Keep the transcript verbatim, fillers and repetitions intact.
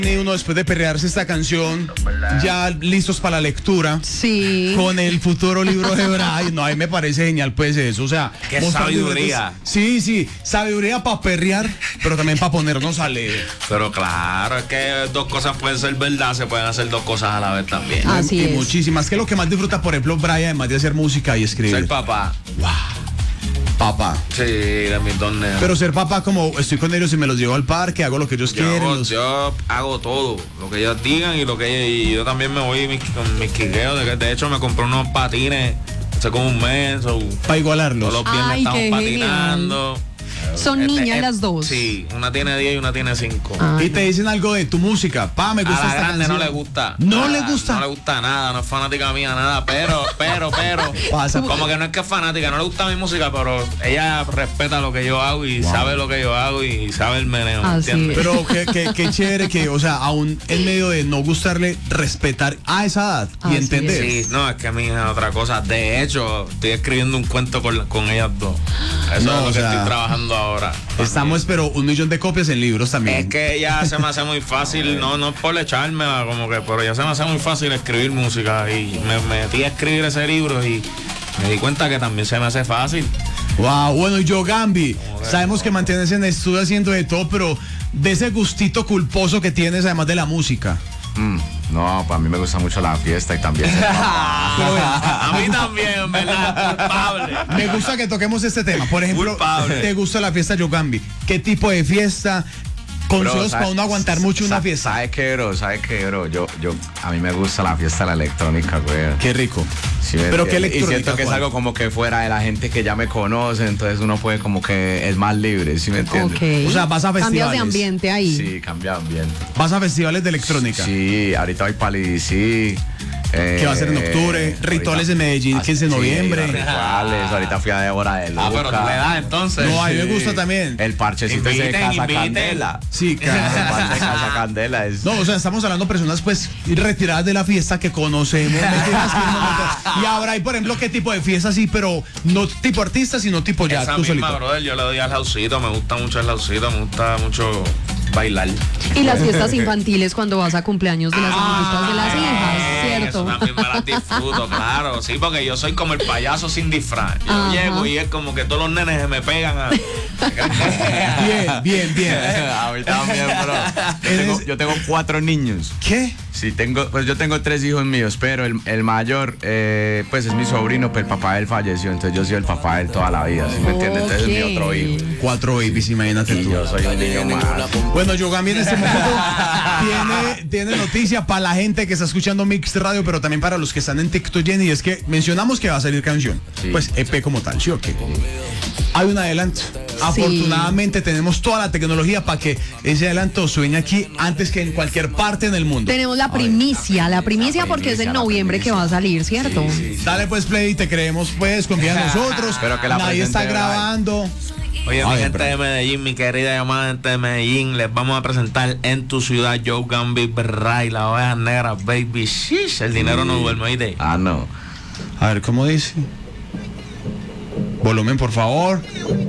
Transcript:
Y uno después de perrearse esta canción, ya listos para la lectura. Sí. Con el futuro libro de Bray. No, a mí me parece genial, pues eso. O sea, qué sabiduría. Sí, sí, sabiduría para perrear, pero también para ponernos a leer. Pero claro, es que dos cosas pueden ser verdad, se pueden hacer dos cosas a la vez también. Así y es. muchísimas. ¿Qué es lo que más disfruta, por ejemplo, Bray, además de hacer música y escribir? Ser papá. Wow. Papá. Sí, de mis dos nenas. Pero ser papá, como estoy con ellos y me los llevo al parque, hago lo que ellos yo quieren. Hago, los... Yo hago todo, lo que ellos digan y lo que y yo también me voy mis, con mis quiqueos. De, de hecho, me compré unos patines hace como un mes. So, para igualarlos. Todos los viernes Ay, estamos qué patinando. genial. Son Este, niñas eh, las dos. Sí, una tiene diez y una tiene cinco. Ah, Y te dicen algo de tu música. Pa, me gusta A la esta grande canción. no le gusta. No nada, le gusta. No le gusta nada, no es fanática mía, nada. Pero, pero, pero. Pasa. Como que no es que es fanática, no le gusta mi música, pero ella respeta lo que yo hago y wow. sabe lo que yo hago y sabe el meneo, Ah, ¿entiendes? sí. Pero qué, qué, qué chévere que, o sea, aún en medio de no gustarle, respetar a esa edad y Así entender. Sí, no, es que a mí es otra cosa. De hecho, estoy escribiendo un cuento con, con ellas dos. Eso No, es lo o que sea, estoy trabajando ahora. Estamos, pero un millón de copias en libros también. Es que ya se me hace muy fácil, no, no es por echarme, como que, pero ya se me hace muy fácil escribir música y me metí a escribir ese libro y me di cuenta que también se me hace fácil. Wow, bueno, y yo, Gambi, sabemos que mantienes en el estudio haciendo de todo, pero de ese gustito culposo que tienes además de la música. Mm, no, para mí me gusta mucho la fiesta y también ser papá. A mí también, ¿verdad? Culpable. Me gusta que toquemos este tema. Por ejemplo, Culpable. ¿te gusta la fiesta, yo, Gambi? ¿Qué tipo de fiesta? Consejos Bro, para uno aguantar mucho una fiesta. ¿Sabes qué, bro? ¿Sabes qué, bro? Yo, yo, a mí me gusta la fiesta de la electrónica, güey. Qué rico. Sí, me Pero qué entiendes. electrónica, Y siento que Juan. es algo como que fuera de la gente que ya me conoce, entonces uno puede como que es más libre, ¿sí me entiendes? Ok. O sea, vas a Cambias festivales. de ambiente ahí. Sí, cambian bien. Vas a festivales de electrónica. Sí, ahorita voy para el sí. Eh, Que va a ser en octubre. Rituales en Medellín, quince de noviembre. Sí, rituales. Ahorita fui a Débora de Luca. Ah, pero tú le das entonces. No, a mí me gusta también. El parchecito ese de Inviten, Casa inviten. Candela. Sí, El claro. parche de Casa Candela es... No, o sea, estamos hablando de personas pues retiradas de la fiesta que conocemos. mentiras, que no- y ahora hay, por ejemplo, qué tipo de fiesta así, pero no tipo artista, sino tipo ya, Esa tú misma, solito. brother, yo le doy al laucito, me gusta mucho el laucito, me gusta mucho bailar. Y las fiestas infantiles cuando vas a cumpleaños de las amiguitas de las Ah, hijas, ¿cierto? Eso también me las disfruto, claro. Sí, porque yo soy como el payaso sin disfraz. Yo Ajá. llego y es como que todos los nenes se me pegan a... Bien, bien, bien. A mí también, bro. Yo tengo, yo tengo cuatro niños. ¿Qué? Sí, tengo, pues yo tengo tres hijos míos, pero el, el mayor, eh, pues es mi sobrino, pero el papá de él falleció, entonces yo soy el papá de él toda la vida, ¿sí me entiendes? Entonces es mi Ok. otro hijo. Cuatro babies, imagínate Y tú. yo soy un niño más. Bueno, yo también en este momento tiene, tiene noticia para la gente que está escuchando Mix Radio, pero también para los que están en TikTok, Jenny, y es que mencionamos que va a salir canción. Sí. Pues E P como tal, ¿sí o qué? Hay un adelanto. Afortunadamente tenemos toda la tecnología para que ese adelanto suene aquí antes que en cualquier parte en el mundo. Tenemos la primicia, la primicia porque es en primicia, la noviembre que va a salir, ¿cierto? Dale pues play, te creemos pues, confía en nosotros. Pero que la Nadie está presente, ¿verdad? grabando. Oye, A mi ver, gente pero- de Medellín, mi querida llamada gente de Medellín, les vamos a presentar en tu ciudad Joe Gambi Bray, la oveja negra, baby. Shish, el dinero no duerme, ¿oíste? Ah, no. A ver, ¿cómo dice? Volumen, por favor.